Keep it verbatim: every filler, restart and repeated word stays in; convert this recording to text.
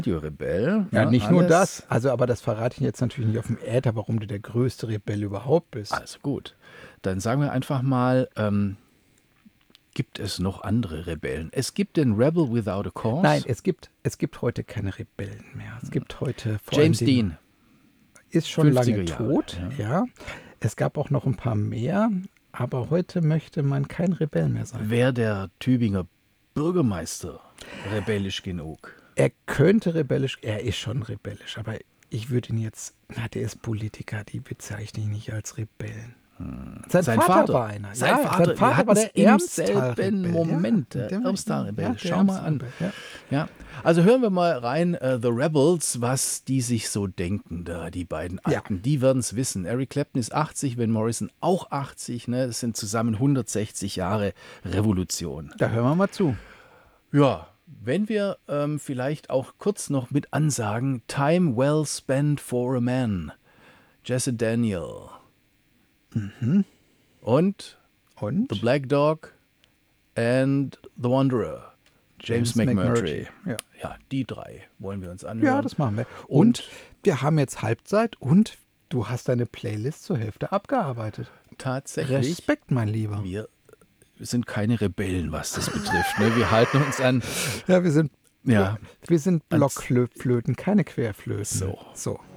Rebell. Ja, ne, nicht nur alles. das. Also, aber das verrate ich jetzt natürlich nicht auf dem Äther, warum du der größte Rebell überhaupt bist. Also gut. Dann sagen wir einfach mal, ähm, gibt es noch andere Rebellen? Es gibt den Rebel Without a Cause. Nein, es gibt, es gibt heute keine Rebellen mehr. Es gibt heute vor James allen Dingen, Dean. ist schon lange fünfziger Jahre, tot. ja. Ja. Es gab auch noch ein paar mehr, aber heute möchte man kein Rebell mehr sein. Wäre der Tübinger Bürgermeister rebellisch genug? Er könnte rebellisch, er ist schon rebellisch, aber ich würde ihn jetzt, na, der ist Politiker, die bezeichne ich nicht als Rebellen. Hm. Sein, Sein Vater, Vater war einer. Sein ja, Vater, sein Vater wir war der hatten's im Ermstal-Rebell. selben Moment, Ja, der Ermstal-Rebell. ja, der Schau mal an. Ermstal-Rebell, ja. Ja, also hören wir mal rein, uh, The Rebels, was die sich so denken, da die beiden Alten. Ja. Die werden es wissen. Eric Clapton ist achtzig, Van Morrison auch achtzig. Ne? Das sind zusammen hundertsechzig Jahre Revolution. Da hören wir mal zu. Ja, wenn wir ähm, vielleicht auch kurz noch mit ansagen, Time well spent for a man, Jesse Daniel. Mhm. Und Und? The Black Dog and The Wanderer, James, James McMurtry. McMurtry. Ja. ja, die drei wollen wir uns anhören. Ja, das machen wir. Und, Und wir haben jetzt Halbzeit und du hast deine Playlist zur Hälfte abgearbeitet. tatsächlich, Respekt, mein Lieber. wir sind keine Rebellen, was das betrifft. Ne? Wir halten uns an, Ja, wir sind, ja, wir sind Als- Blockflöten, keine Querflöten. So. So.